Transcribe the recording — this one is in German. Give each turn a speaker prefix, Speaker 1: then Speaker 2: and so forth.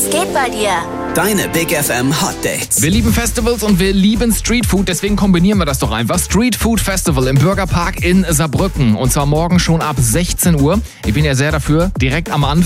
Speaker 1: Was geht bei dir?
Speaker 2: Deine Big FM Hot Dates.
Speaker 3: Wir lieben Festivals und wir lieben Streetfood, deswegen kombinieren wir das doch einfach. Street Food Festival im Bürgerpark in Saarbrücken. Und zwar morgen schon ab 16 Uhr. Ich bin ja sehr dafür, direkt am Anfang